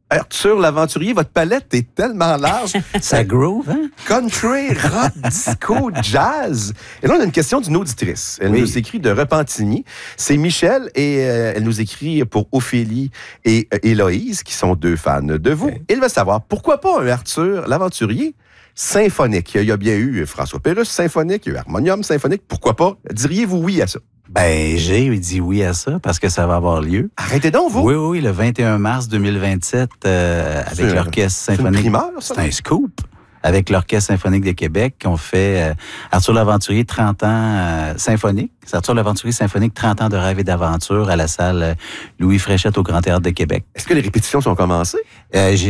Arthur l'aventurier, votre palette est tellement large. Ça groove, hein? Country, rock, disco, jazz. Et là, on a une question d'une auditrice. Elle nous écrit de Repentigny. C'est Michel et elle nous écrit pour Ophélie et Héloïse, qui sont 2 fans de vous. Okay. Elle veut savoir, pourquoi pas un Arthur l'aventurier symphonique? Il y a bien eu François Pérusse symphonique, il y a eu Harmonium symphonique. Pourquoi pas? Diriez-vous oui à ça? Ben, j'ai dit oui à ça parce que ça va avoir lieu. Arrêtez donc, vous! Oui, le 21 mars 2027, avec l'Orchestre symphonique. C'est une primeur, ça? C'est un scoop. Avec l'Orchestre symphonique de Québec, qui ont fait Arthur l'Aventurier 30 ans symphonique. C'est Arthur l'Aventurier symphonique 30 ans de rêve et d'aventure à la salle Louis Fréchette au Grand Théâtre de Québec. Est-ce que les répétitions sont commencées?